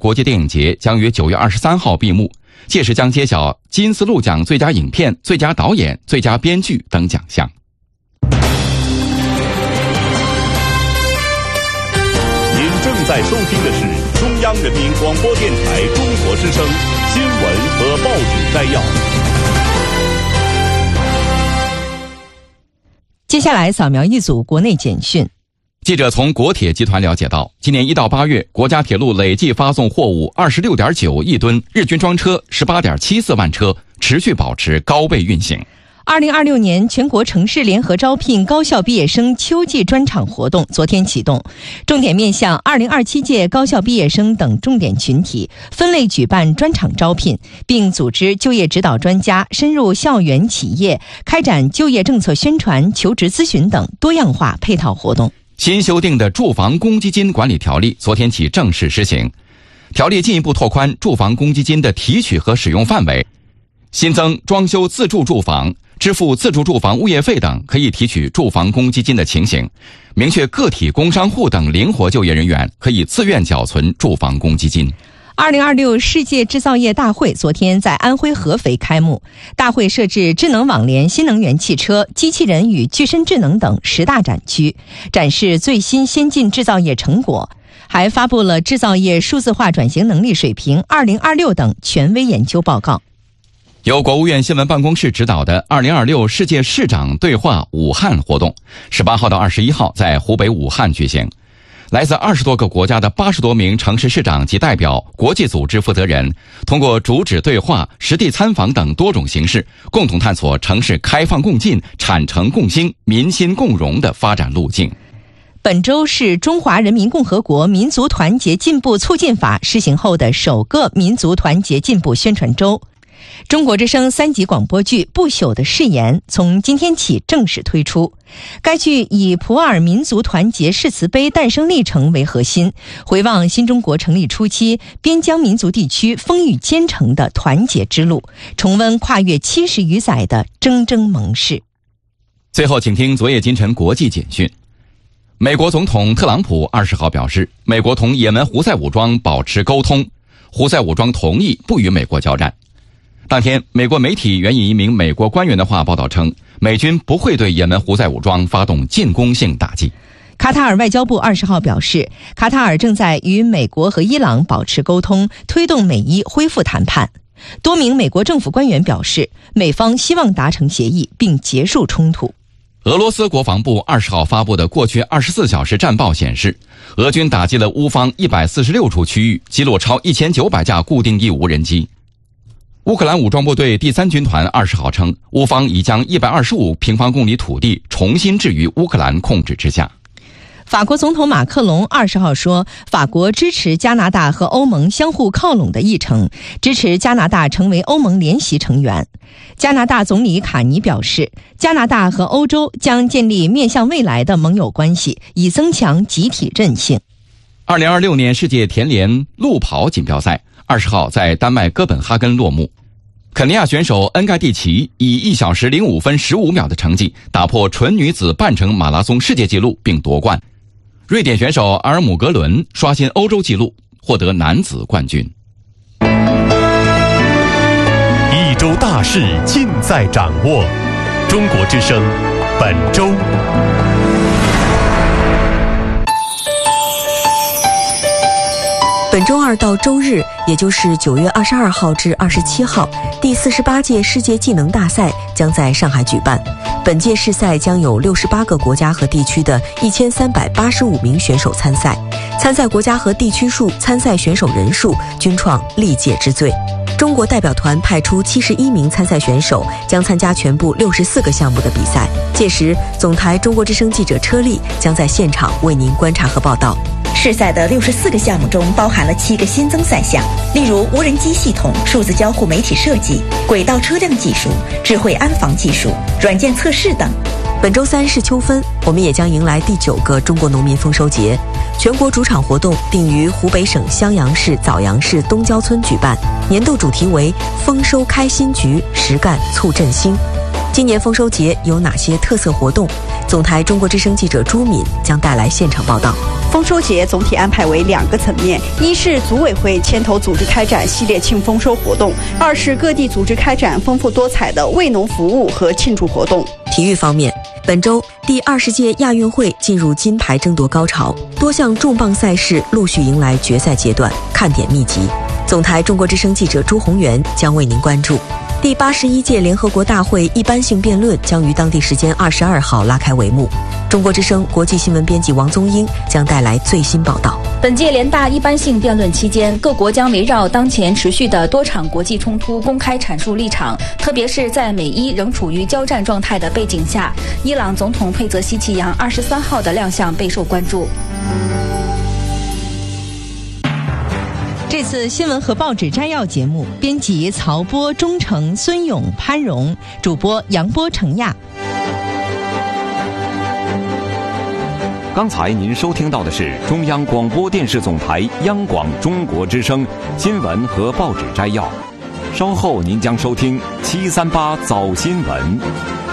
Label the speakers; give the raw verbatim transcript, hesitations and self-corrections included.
Speaker 1: 国际电影节将于九月二十三号闭幕，届时将揭晓金丝鹿奖最佳影片、最佳导演、最佳编剧等奖项。
Speaker 2: 您正在收听的是中央人民广播电台中国之声新闻和报纸摘要。
Speaker 3: 接下来扫描一组国内简讯。
Speaker 1: 记者从国铁集团了解到，今年一到八月，国家铁路累计发送货物 二十六点九亿吨，日均装车 十八点七四万车，持续保持高位运行。
Speaker 3: 二零二六年全国城市联合招聘高校毕业生秋季专场活动昨天启动，重点面向二零二七届高校毕业生等重点群体，分类举办专场招聘，并组织就业指导专家深入校园企业，开展就业政策宣传、求职咨询等多样化配套活动。
Speaker 1: 新修订的住房公积金管理条例昨天起正式施行，条例进一步拓宽住房公积金的提取和使用范围，新增装修自住住房、支付自住住房物业费等可以提取住房公积金的情形，明确个体工商户等灵活就业人员可以自愿缴存住房公积金。
Speaker 3: 二零二六世界制造业大会昨天在安徽合肥开幕，大会设置智能网联、新能源汽车、机器人与具身智能等十大展区，展示最新先进制造业成果，还发布了制造业数字化转型能力水平二零二六等权威研究报告。
Speaker 1: 由国务院新闻办公室指导的二零二六世界市长对话武汉活动，十八号到二十一号在湖北武汉举行。来自二十多个国家的八十多名城市市长及代表、国际组织负责人，通过主旨对话、实地参访等多种形式，共同探索城市开放共进、产城共兴、民心共荣的发展路径。
Speaker 3: 本周是中华人民共和国民族团结进步促进法施行后的首个民族团结进步宣传周。中国之声三级广播剧《不朽的誓言》从今天起正式推出。该剧以普洱民族团结誓词碑诞生历程为核心，回望新中国成立初期边疆民族地区风雨兼程的团结之路，重温跨越七十余载的铮铮盟誓。
Speaker 1: 最后请听昨夜今晨国际简讯。美国总统特朗普二十号表示，美国同也门胡塞武装保持沟通，胡塞武装同意不与美国交战。当天，美国媒体援引一名美国官员的话报道称，美军不会对也门胡塞武装发动进攻性打击。
Speaker 3: 卡塔尔外交部二十号表示，卡塔尔正在与美国和伊朗保持沟通，推动美伊恢复谈判。多名美国政府官员表示，美方希望达成协议并结束冲突。
Speaker 1: 俄罗斯国防部二十号发布的过去二十四小时战报显示，俄军打击了乌方一百四十六处区域，击落超一千九百架固定翼无人机。乌克兰武装部队第三军团二十号称，乌方已将一百二十五平方公里土地重新置于乌克兰控制之下。
Speaker 3: 法国总统马克龙二十号说，法国支持加拿大和欧盟相互靠拢的议程，支持加拿大成为欧盟联席成员。加拿大总理卡尼表示，加拿大和欧洲将建立面向未来的盟友关系，以增强集体韧性。
Speaker 1: 二零二六年世界田联路跑锦标赛二十号在丹麦哥本哈根落幕。肯尼亚选手恩盖蒂奇以一小时零五分十五秒的成绩打破纯女子半程马拉松世界纪录并夺冠。瑞典选手阿尔姆格伦刷新欧洲纪录，获得男子冠军。
Speaker 2: 一周大事尽在掌握，中国之声本周。
Speaker 4: 本周二到周日，也就是九月二十二号至二十七号，第四十八届世界技能大赛将在上海举办。本届世赛将有六十八个国家和地区的一千三百八十五名选手参赛，参赛国家和地区数、参赛选手人数均创历届之最。中国代表团派出七十一名参赛选手，将参加全部六十四个项目的比赛。届时，总台中国之声记者车丽将在现场为您观察和报道。
Speaker 5: 世赛的六十四个项目中包含了七个新增赛项，例如无人机系统、数字交互媒体设计、轨道车辆技术、智慧安防技术、软件测试等。
Speaker 4: 本周三是秋分，我们也将迎来第九个中国农民丰收节。全国主场活动定于湖北省襄阳市枣阳市东郊村举办，年度主题为丰收开新局，实干促振兴。今年丰收节有哪些特色活动？ 总台中国之声记者朱敏将带来现场报道。
Speaker 6: 丰收节总体安排为两个层面，一是组委会牵头组织开展系列庆丰收活动，二是各地组织开展丰富多彩的为农服务和庆祝活动。
Speaker 4: 体育方面，本周第二十届亚运会进入金牌争夺高潮，多项重磅赛事陆续迎来决赛阶段，看点密集。总台中国之声记者朱宏元将为您关注。第八十一届联合国大会一般性辩论将于当地时间二十二号拉开帷幕。中国之声国际新闻编辑王宗英将带来最新报道。
Speaker 7: 本届联大一般性辩论期间，各国将围绕当前持续的多场国际冲突公开阐述立场，特别是在美伊仍处于交战状态的背景下，伊朗总统佩泽希奇扬二十三号的亮相备受关注。
Speaker 3: 这次新闻和报纸摘要节目，编辑曹波、钟诚、孙勇、潘荣，主播杨波、程亚。
Speaker 2: 刚才您收听到的是中央广播电视总台央广中国之声新闻和报纸摘要，稍后您将收听七三八早新闻。